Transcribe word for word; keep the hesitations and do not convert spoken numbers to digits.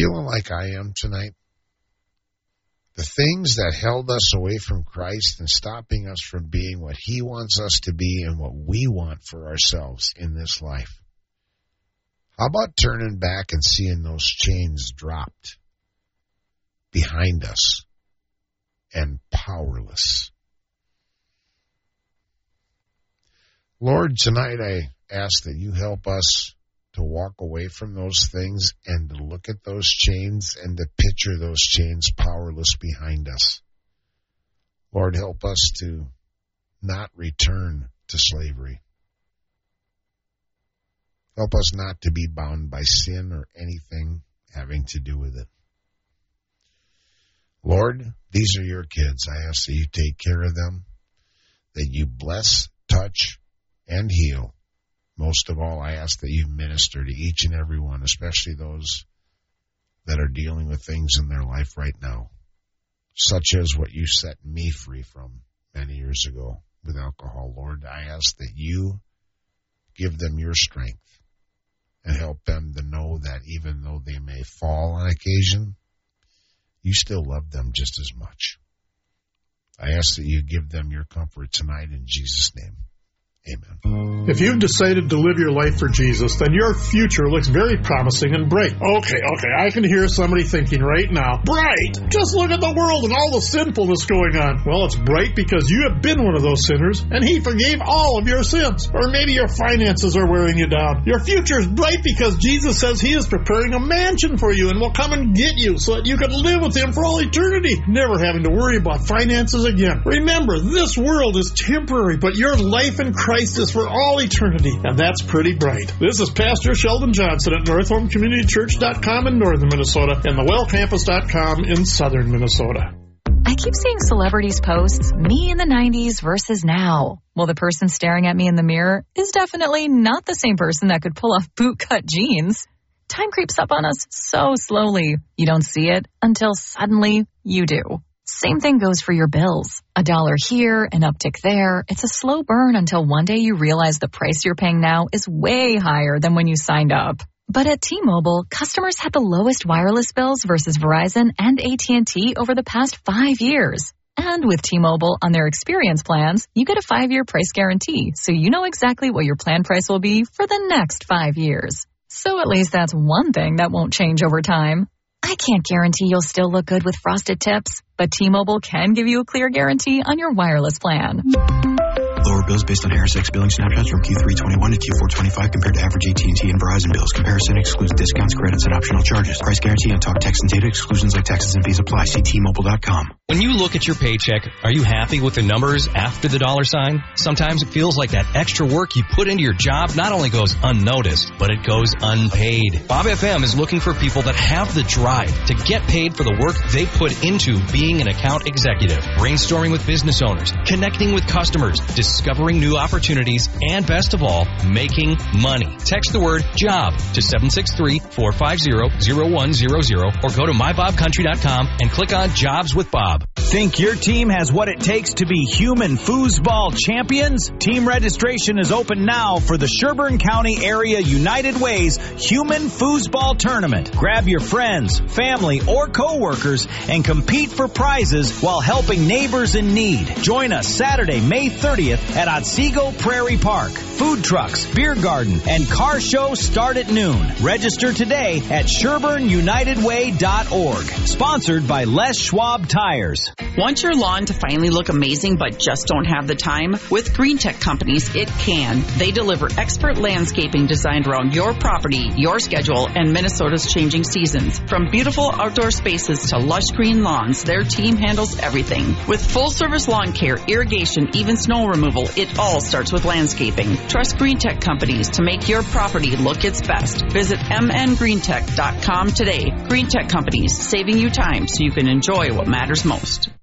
feeling like I am tonight? The things that held us away from Christ and stopping us from being what He wants us to be and what we want for ourselves in this life. How about turning back and seeing those chains dropped behind us and powerless? Lord, tonight I ask that you help us to walk away from those things and to look at those chains and to picture those chains powerless behind us. Lord, help us to not return to slavery. Help us not to be bound by sin or anything having to do with it. Lord, these are your kids. I ask that you take care of them, that you bless, touch, and heal. Most of all, I ask that you minister to each and every one, especially those that are dealing with things in their life right now, such as what you set me free from many years ago with alcohol. Lord, I ask that you give them your strength and help them to know that even though they may fall on occasion, you still love them just as much. I ask that you give them your comfort tonight in Jesus' name. Amen. If you've decided to live your life for Jesus, then your future looks very promising and bright. Okay, okay, I can hear somebody thinking right now, bright? Just look at the world and all the sinfulness going on. Well, it's bright because you have been one of those sinners, and He forgave all of your sins. Or maybe your finances are wearing you down. Your future is bright because Jesus says He is preparing a mansion for you and will come and get you so that you can live with Him for all eternity, never having to worry about finances again. Remember, this world is temporary, but your life in Christ is for all eternity, and that's pretty bright. This is Pastor Sheldon Johnson at North Home Community Church dot com in northern Minnesota and the well campus dot com in southern Minnesota. I keep seeing celebrities post, me in the nineties versus now. Well, the person staring at me in the mirror is definitely not the same person that could pull off bootcut jeans. Time creeps up on us so slowly. You don't see it until suddenly you do. Same thing goes for your bills. A dollar here, an uptick there. It's a slow burn until one day you realize the price you're paying now is way higher than when you signed up. But at T-Mobile, customers had the lowest wireless bills versus Verizon and A T and T over the past five years. And with T-Mobile on their experience plans, you get a five-year price guarantee, so you know exactly what your plan price will be for the next five years. So at least that's one thing that won't change over time. I can't guarantee you'll still look good with frosted tips, but T-Mobile can give you a clear guarantee on your wireless plan. Lower bills based on Harris X billing snapshots from Q three twenty-one to Q four twenty-five compared to average A T and T and Verizon bills. Comparison excludes discounts, credits, and optional charges. Price guarantee on talk, text, and data exclusions like taxes and fees apply. See T Mobile dot com. When you look at your paycheck, are you happy with the numbers after the dollar sign? Sometimes it feels like that extra work you put into your job not only goes unnoticed, but it goes unpaid. Bob F M is looking for people that have the drive to get paid for the work they put into being an account executive. Brainstorming with business owners, connecting with customers, discovering new opportunities, and best of all, making money. Text the word JOB to seven six three, four five zero, zero one zero zero or go to my bob country dot com and click on Jobs with Bob. Think your team has what it takes to be human foosball champions? Team registration is open now for the Sherburne County Area United Way's Human Foosball Tournament. Grab your friends, family, or co-workers and compete for prizes while helping neighbors in need. Join us Saturday, May thirtieth at Otsego Prairie Park. Food trucks, beer garden, and car show start at noon. Register today at Sherburne United Way dot org. Sponsored by Les Schwab Tires. Want your lawn to finally look amazing but just don't have the time? With Green Tech Companies, it can. They deliver expert landscaping designed around your property, your schedule, and Minnesota's changing seasons. From beautiful outdoor spaces to lush green lawns, their team handles everything. With full-service lawn care, irrigation, even snow removal, it all starts with landscaping. Trust Green Tech Companies to make your property look its best. Visit m n green tech dot com today. Green Tech Companies, saving you time so you can enjoy what matters most.